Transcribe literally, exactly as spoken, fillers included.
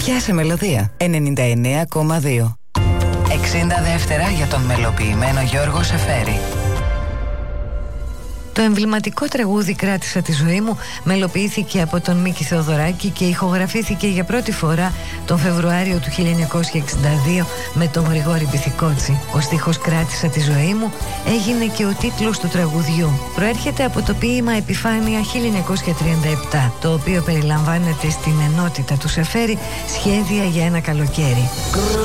Πιάσε μελωδία ενενήντα εννέα κόμμα δύο. εξήντα δεύτερα για τον μελοποιημένο Γιώργο Σεφέρη. Το εμβληματικό τραγούδι «Κράτησα τη ζωή μου» μελοποιήθηκε από τον Μίκη Θεοδωράκη και ηχογραφήθηκε για πρώτη φορά τον Φεβρουάριο του χίλια εννιακόσια εξήντα δύο με τον Γρηγόρη Πυθικότσι. Ο στίχος «Κράτησα τη ζωή μου» έγινε και ο τίτλος του τραγουδιού. Προέρχεται από το ποίημα «Επιφάνεια» χίλια εννιακόσια τριάντα επτά, το οποίο περιλαμβάνεται στην ενότητα του Σεφέρη «Σχέδια για ένα καλοκαίρι».